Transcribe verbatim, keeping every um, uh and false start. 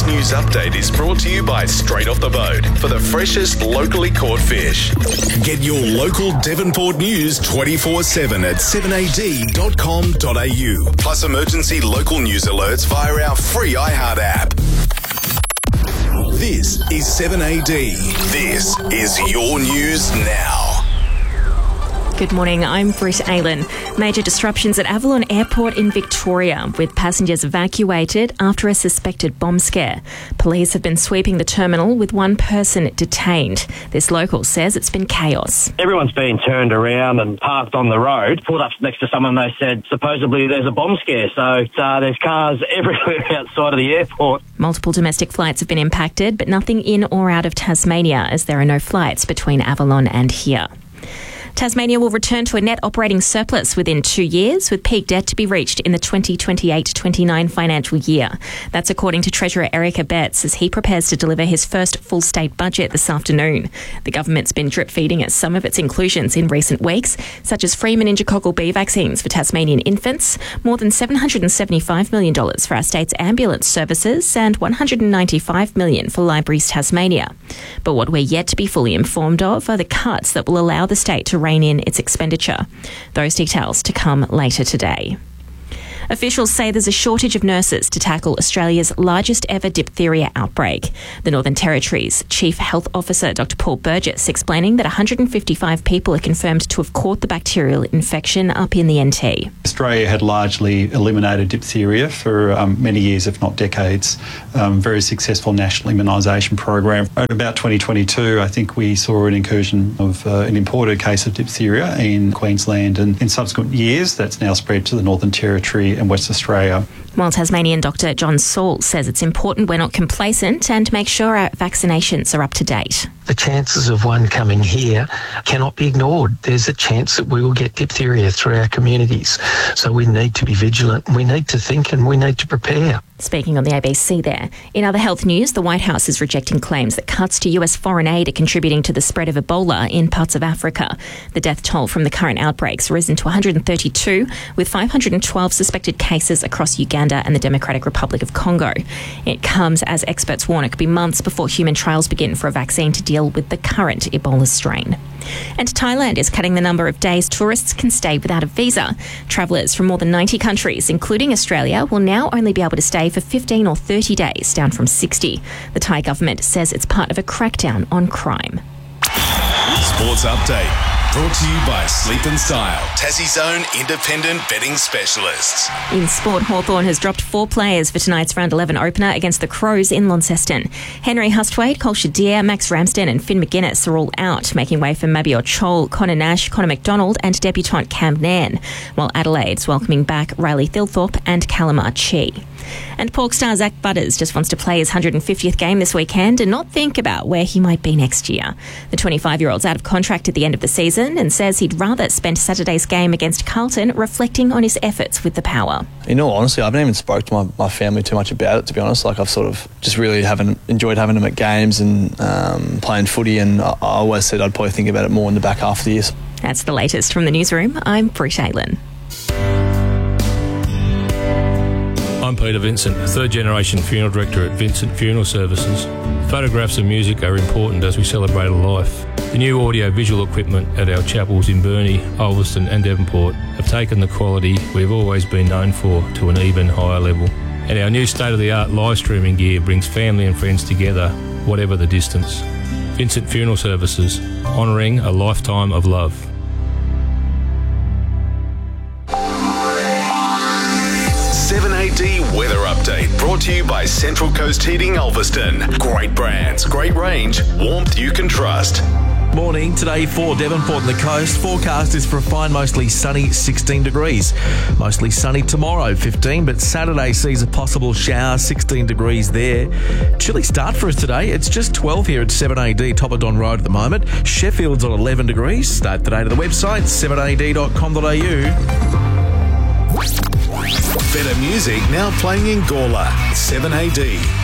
This news update is brought to you by Straight Off the Boat for the freshest locally caught fish. Get your local Devonport news twenty-four seven at seven a d dot com dot a u. Plus emergency local news alerts via our free iHeart app. This is seven A D. This is your news now. Good morning, I'm Britt Aylan. Major disruptions at Avalon Airport in Victoria, with passengers evacuated after a suspected bomb scare. Police have been sweeping the terminal with one person detained. This local says it's been chaos. Everyone's been turned around and parked on the road. Pulled up next to someone, they said supposedly there's a bomb scare, so uh, there's cars everywhere outside of the airport. Multiple domestic flights have been impacted, but nothing in or out of Tasmania, as there are no flights between Avalon and here. Tasmania will return to a net operating surplus within two years, with peak debt to be reached in the twenty twenty-eight twenty-nine financial year. That's according to Treasurer Eric Abetz, as he prepares to deliver his first full state budget this afternoon. The government's been drip-feeding at some of its inclusions in recent weeks, such as free meningococcal B vaccines for Tasmanian infants, more than seven hundred seventy-five million dollars for our state's ambulance services, and one hundred ninety-five million dollars for Libraries Tasmania. But what we're yet to be fully informed of are the cuts that will allow the state to rein in its expenditure. Those details to come later today. Officials say there's a shortage of nurses to tackle Australia's largest ever diphtheria outbreak. The Northern Territory's Chief Health Officer, Doctor Paul Burgess, explaining that one hundred fifty-five people are confirmed to have caught the bacterial infection up in the N T. Australia had largely eliminated diphtheria for um, many years, if not decades. Um, very successful national immunisation program. In about twenty twenty-two, I think we saw an incursion of uh, an imported case of diphtheria in Queensland, and in subsequent years that's now spread to the Northern Territory and West Australia. While Tasmanian Doctor John Saul says it's important we're not complacent and make sure our vaccinations are up to date. The chances of one coming here cannot be ignored. There's a chance that we will get diphtheria through our communities. So we need to be vigilant, we need to think, and we need to prepare. Speaking on the A B C there. In other health news, the White House is rejecting claims that cuts to U S foreign aid are contributing to the spread of Ebola in parts of Africa. The death toll from the current outbreaks risen to one hundred thirty-two, with five hundred twelve suspected cases across Uganda and the Democratic Republic of Congo. It comes as experts warn it could be months before human trials begin for a vaccine to deal with the current Ebola strain. And Thailand is cutting the number of days tourists can stay without a visa. Travellers from more than ninety countries, including Australia, will now only be able to stay for fifteen or thirty days, down from sixty. The Thai government says it's part of a crackdown on crime. Sports Update. Brought to you by Sleep and Style, Tassie's own independent betting specialists. In sport, Hawthorn has dropped four players for tonight's round eleven opener against the Crows in Launceston. Henry Hustwaite, Cole Shadir, Max Ramsden and Finn McGuinness are all out, making way for Mabior Chol, Connor Nash, Connor McDonald and debutant Cam Nairn, while Adelaide's welcoming back Riley Thilthorpe and Calamar Chi. And Pork star Zach Butters just wants to play his one hundred fiftieth game this weekend and not think about where he might be next year. The twenty-five-year-old's out of contract at the end of the season and says he'd rather spend Saturday's game against Carlton reflecting on his efforts with the Power. In all honesty, I haven't even spoke to my, my family too much about it, to be honest. Like, I've sort of just really haven't enjoyed having them at games and um, playing footy, and I, I always said I'd probably think about it more in the back half of the year. That's the latest from the newsroom. I'm Britt Aylan. I'm Peter Vincent, third generation funeral director at Vincent Funeral Services. Photographs and music are important as we celebrate a life. The new audio-visual equipment at our chapels in Burnie, Ulverston and Devonport have taken the quality we've always been known for to an even higher level. And our new state-of-the-art live streaming gear brings family and friends together, whatever the distance. Vincent Funeral Services, honouring a lifetime of love. seven A D Weather Update, brought to you by Central Coast Heating Ulverston. Great brands, great range, warmth you can trust. Morning today for Devonport and the coast. Forecast is for a fine, mostly sunny sixteen degrees. Mostly sunny tomorrow, fifteen, but Saturday sees a possible shower, sixteen degrees there. Chilly start for us today. It's just twelve here at seven A D, Top of Don Road at the moment. Sheffield's on eleven degrees. Start today to the website, seven a d dot com dot a u. Better music now playing in Gawler. seven A D.